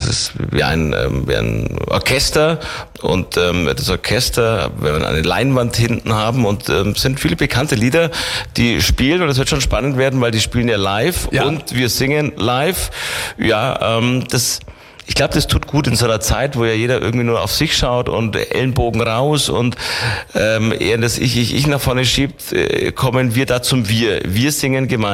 ist wie ein Orchester und das Orchester, wenn wir eine Leinwand hinten haben und sind viele bekannte Lieder, die spielen und es wird schon spannend werden, weil die spielen ja live und wir singen live. Ja, ich glaube, das tut gut in so einer Zeit, wo ja jeder irgendwie nur auf sich schaut und Ellenbogen raus und eher das Ich nach vorne schiebt, kommen wir da zum Wir. Wir singen gemeinsam.